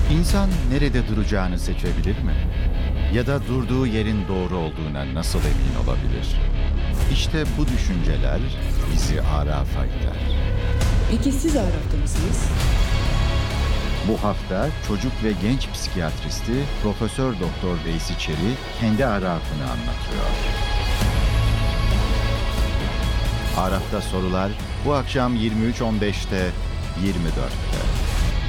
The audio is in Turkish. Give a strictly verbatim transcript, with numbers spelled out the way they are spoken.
İnsan nerede duracağını seçebilir mi? Ya da durduğu yerin doğru olduğuna nasıl emin olabilir? İşte bu düşünceler bizi Araf'a iter. Peki siz Araf'ta mısınız? Bu hafta çocuk ve genç psikiyatristi Profesör Doktor Veysi Çeri kendi Araf'ını anlatıyor. Araf'ta sorular bu akşam yirmi üç on beşte yirmi dörtte.